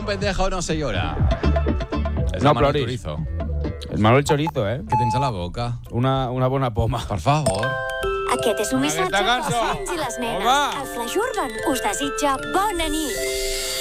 un pendejo no se llora. És No el Manuel ploris. Turizo. El Manuel Chorizo, Què tens a la boca? Una bona poma. Per favor. Aquest és un missatge Aquesta pels cançó. nens i les nenes. Home. El Flash Urban us desitja bona nit.